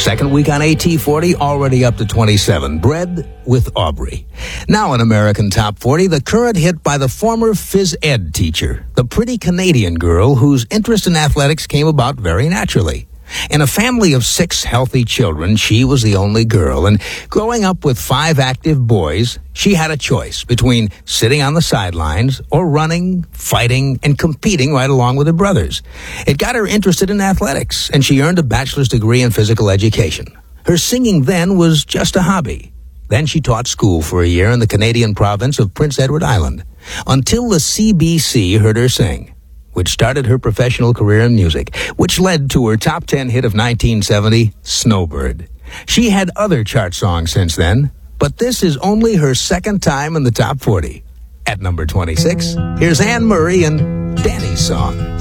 Second week on AT40, already up to 27. Bread with Aubrey. Now in American Top 40, the current hit by the former phys ed teacher, the pretty Canadian girl whose interest in athletics came about very naturally. In a family of 6 healthy children, she was the only girl, and growing up with 5 active boys, she had a choice between sitting on the sidelines or running, fighting, and competing right along with her brothers. It got her interested in athletics, and she earned a bachelor's degree in physical education. Her singing then was just a hobby. Then she taught school for a year in the Canadian province of Prince Edward Island, until the CBC heard her sing, which started her professional career in music, which led to her top 10 hit of 1970, Snowbird. She had other chart songs since then, but this is only her second time in the top 40. At number 26, here's Anne Murray and Danny's Song.